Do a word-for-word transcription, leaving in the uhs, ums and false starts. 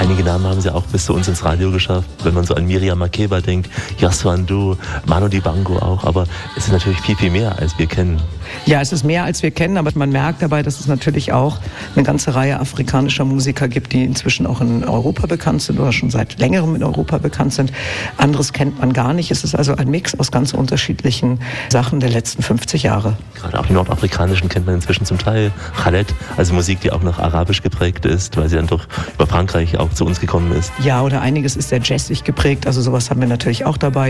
Einige Namen haben sie auch bis zu uns ins Radio geschafft, wenn man so an Miriam Makeba denkt, Yaswan Du, Manu Dibango auch, aber es ist natürlich viel, viel mehr, als wir kennen. Ja, es ist mehr, als wir kennen, aber man merkt dabei, dass es natürlich auch eine ganze Reihe afrikanischer Musiker gibt, die inzwischen auch in Europa bekannt sind oder schon seit längerem in Europa bekannt sind. Anderes kennt man gar nicht. Es ist also ein Mix aus ganz unterschiedlichen Sachen der letzten fünfzig Jahre. Gerade auch die nordafrikanischen kennt man inzwischen zum Teil. Khaled, also Musik, die auch noch arabisch geprägt ist, weil sie dann doch über Frankreich auch zu uns gekommen ist. Ja, oder einiges ist sehr jazzig geprägt, also sowas haben wir natürlich auch dabei.